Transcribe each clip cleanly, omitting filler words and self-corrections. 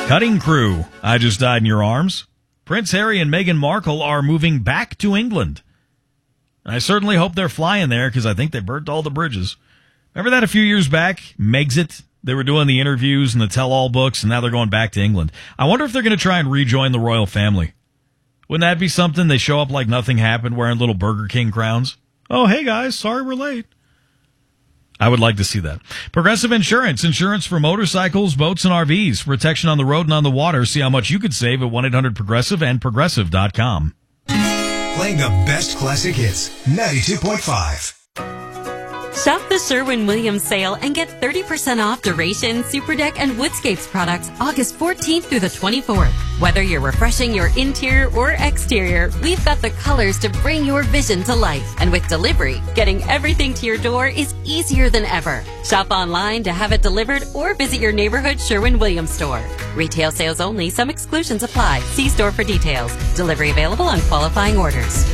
Cutting Crew, I Just Died in Your Arms. Prince Harry and Meghan Markle are moving back to England. And I certainly hope they're flying there because I think they burnt all the bridges. Remember that a few years back? Megxit? They were doing the interviews and the tell-all books, and now they're going back to England. I wonder if they're going to try and rejoin the royal family. Wouldn't that be something? They show up like nothing happened wearing little Burger King crowns. Oh, hey guys, sorry we're late. I would like to see that. Progressive Insurance. Insurance for motorcycles, boats, and RVs. Protection on the road and on the water. See how much you could save at 1-800-PROGRESSIVE and Progressive.com. Playing the best classic hits. 92.5. Shop the Sherwin-Williams sale and get 30% off Duration, Superdeck, and Woodscapes products August 14th through the 24th. Whether you're refreshing your interior or exterior, we've got the colors to bring your vision to life. And with delivery, getting everything to your door is easier than ever. Shop online to have it delivered or visit your neighborhood Sherwin-Williams store. Retail sales only. Some exclusions apply. See store for details. Delivery available on qualifying orders.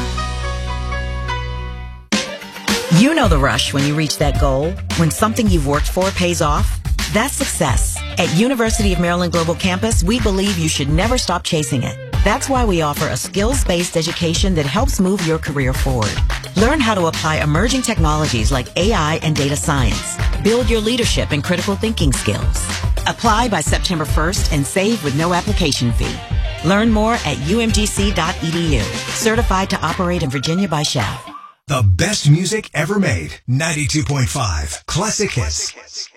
You know the rush when you reach that goal, when something you've worked for pays off. That's success. At University of Maryland Global Campus, we believe you should never stop chasing it. That's why we offer a skills-based education that helps move your career forward. Learn how to apply emerging technologies like AI and data science. Build your leadership and critical thinking skills. Apply by September 1st and save with no application fee. Learn more at umgc.edu. Certified to operate in Virginia by Shell. The best music ever made. 92.5 Classic Hits.